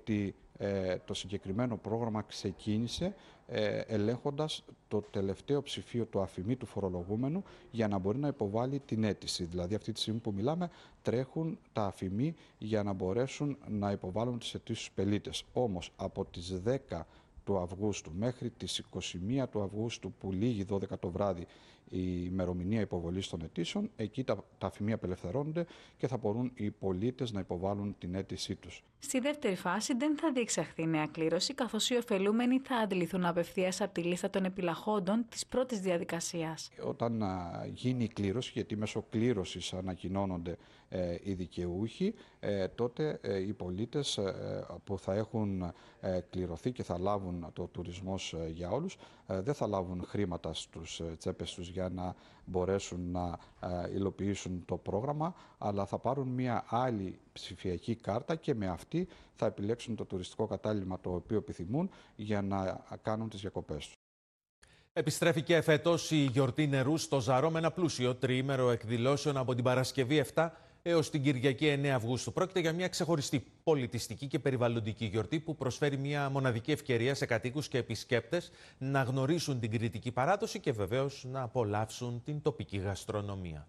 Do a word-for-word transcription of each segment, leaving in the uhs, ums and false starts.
ότι ε, το συγκεκριμένο πρόγραμμα ξεκίνησε ε, ελέγχοντας το τελευταίο ψηφίο του αφημί του φορολογούμενου για να μπορεί να υποβάλει την αίτηση. Δηλαδή αυτή τη στιγμή που μιλάμε τρέχουν τα αφημί για να μπορέσουν να υποβάλουν τις αιτήσεις στους πελίτες. Όμως από τις δέκα του Αυγούστου μέχρι τις είκοσι μία του Αυγούστου που λήγει δώδεκα το βράδυ η ημερομηνία υποβολής των αιτήσεων, εκεί τα, τα αφημία απελευθερώνονται και θα μπορούν οι πολίτες να υποβάλουν την αίτησή τους. Στη δεύτερη φάση δεν θα διεξαχθεί νέα κλήρωση, καθώς οι ωφελούμενοι θα αντιληφθούν απευθείας από τη λίστα των επιλαχόντων της πρώτης διαδικασίας. Όταν α, γίνει η κλήρωση, γιατί μέσω κλήρωσης ανακοινώνονται ε, οι δικαιούχοι, ε, τότε ε, οι πολίτες ε, που θα έχουν ε, κληρωθεί και θα λάβουν το τουρισμός ε, για όλους, ε, δεν θα λάβουν χρήματα στους ε, τσέπες τους για να μπορέσουν να ε, υλοποιήσουν το πρόγραμμα, αλλά θα πάρουν μια άλλη ψηφιακή κάρτα και με αυτή θα επιλέξουν το τουριστικό κατάλημα το οποίο επιθυμούν για να κάνουν τις διακοπές τους. Επιστρέφει και φέτος η γιορτή νερού στο Ζαρό με ένα πλούσιο τριήμερο εκδηλώσεων από την Παρασκευή επτά έως την Κυριακή εννέα Αυγούστου. Πρόκειται για μια ξεχωριστή πολιτιστική και περιβαλλοντική γιορτή που προσφέρει μια μοναδική ευκαιρία σε κατοίκους και επισκέπτες να γνωρίσουν την κρητική παράδοση και βεβαίως να απολαύσουν την τοπική γαστρονομία.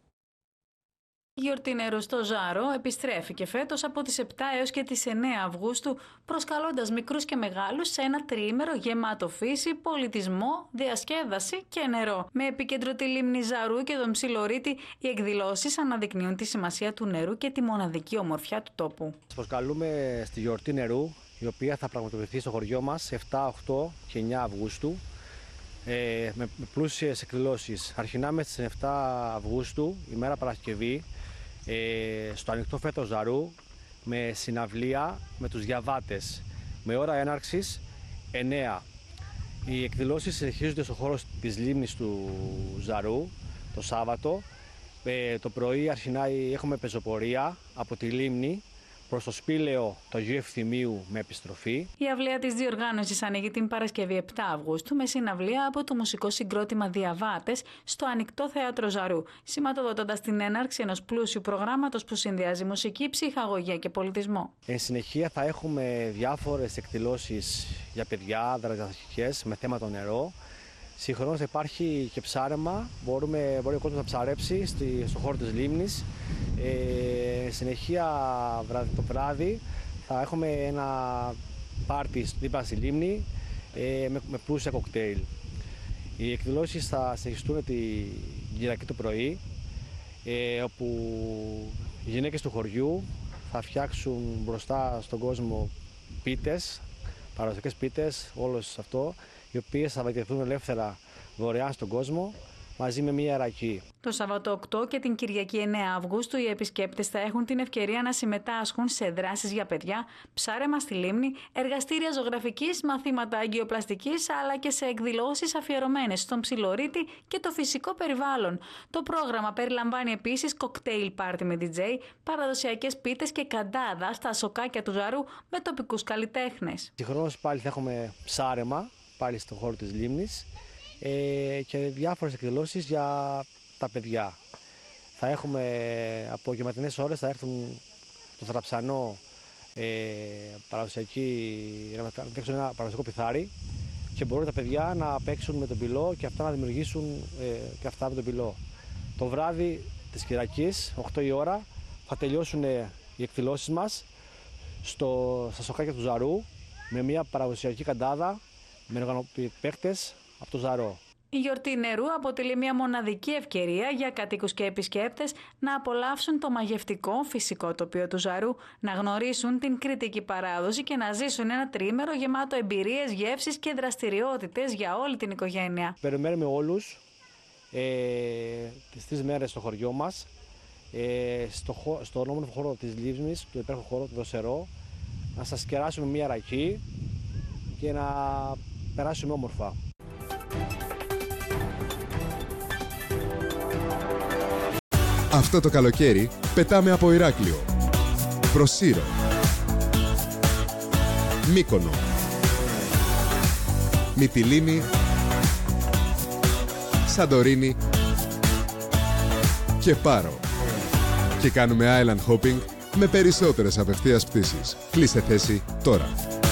Η γιορτή νερού στο Ζάρο επιστρέφει και φέτος από τις επτά έως και τις εννέα Αυγούστου, προσκαλώντας μικρούς και μεγάλους σε ένα τριήμερο γεμάτο φύση, πολιτισμό, διασκέδαση και νερό. Με επίκεντρο τη λίμνη Ζαρού και τον Ψιλορίτη, οι εκδηλώσεις αναδεικνύουν τη σημασία του νερού και τη μοναδική ομορφιά του τόπου. Σας προσκαλούμε στη γιορτή νερού, η οποία θα πραγματοποιηθεί στο χωριό μας επτά, οκτώ και εννέα Αυγούστου. Ε, με, με πλούσιες εκδηλώσεις. Αρχινάμε στις επτά Αυγούστου, ημέρα Παρασκευή, ε, στο ανοιχτό φέτο Ζαρού, με συναυλία με τους διαβάτες, με ώρα έναρξης εννέα. Οι εκδηλώσεις συνεχίζονται στο χώρο της λίμνης του Ζαρού το Σάββατο. Ε, το πρωί αρχινάει, έχουμε πεζοπορία από τη λίμνη προς το σπήλαιο του Αγίου Ευθυμίου με επιστροφή. Η αυλαία της διοργάνωσης ανοίγει την Παρασκευή επτά Αυγούστου με συναυλία από το μουσικό συγκρότημα Διαβάτες στο Ανοιχτό Θέατρο Ζαρού, σηματοδοτώντας την έναρξη ενός πλούσιου προγράμματος που συνδυάζει μουσική, ψυχαγωγία και πολιτισμό. Εν συνεχεία θα έχουμε διάφορες εκδηλώσεις για παιδιά, δραστηριότητες με θέμα το νερό. Συγχρόνως υπάρχει και ψάρεμα, μπορούμε, μπορεί ο κόσμος να ψαρέψει στη, στο χώρο της λίμνης. Ε, συνεχεία το βράδυ θα έχουμε ένα πάρτι δίπλα στη λίμνη ε, με, με πλούσια κοκτέιλ. Οι εκδηλώσεις θα συνεχιστούν την Κυριακή το πρωί, ε, όπου οι γυναίκες του χωριού θα φτιάξουν μπροστά στον κόσμο πίτες, παραδοσιακές πίτες, όλος αυτό, οι οποίες θα βαγγελθούν ελεύθερα δωρεάν στον κόσμο, μαζί με μία ρακή. Το Σαββατό οκτώ και την Κυριακή εννέα Αυγούστου οι επισκέπτες θα έχουν την ευκαιρία να συμμετάσχουν σε δράσεις για παιδιά, ψάρεμα στη λίμνη, εργαστήρια ζωγραφικής, μαθήματα αγκιοπλαστικής, αλλά και σε εκδηλώσεις αφιερωμένες στον Ψιλορίτη και το φυσικό περιβάλλον. Το πρόγραμμα περιλαμβάνει επίσης κοκτέιλ πάρτι με ντι τζέι, παραδοσιακές πίτες και καντάδα στα σοκάκια του Ζαρού με τοπικούς καλλιτέχνες. Συγχρόνως πάλι θα έχουμε ψάρεμα, πάλι στον χώρο της λίμνης, ε, και διάφορες εκδηλώσεις για τα παιδιά. Θα έχουμε από γεματινές ώρες, θα έρθουν το θραψανό ε, παραδοσιακή, να φτιάξουν ένα παραδοσιακό πιθάρι και μπορούν τα παιδιά να παίξουν με τον πυλό και αυτά να δημιουργήσουν ε, και αυτά με τον πυλό. Το βράδυ της Κυριακής, οκτώ η ώρα, θα τελειώσουν οι εκδηλώσεις μας στο, στα σοκάκια του Ζαρού με μια παραδοσιακή καντάδα με οργανωπαίκτες από το Ζαρό. Η γιορτή νερού αποτελεί μια μοναδική ευκαιρία για κατοίκους και επισκέπτες να απολαύσουν το μαγευτικό φυσικό τοπίο του Ζαρού, να γνωρίσουν την κρητική παράδοση και να ζήσουν ένα τριήμερο γεμάτο εμπειρίες, γεύσεις και δραστηριότητες για όλη την οικογένεια. Περιμένουμε όλους ε, τις τρεις μέρες στο χωριό μας, ε, στο, στον όμορφο χώρο της λίμνης, του υπέροχου χώρο του Δοσερό, να σας κεράσουμε μια ρακή και να περάσουμε όμορφα. Αυτό το καλοκαίρι πετάμε από Ηράκλειο, προς Σύρο, Μύκονο, Μυτιλήνη, Σαντορίνη και Πάρο. Και κάνουμε island hopping με περισσότερες απευθείας πτήσεις. Κλείστε θέση τώρα.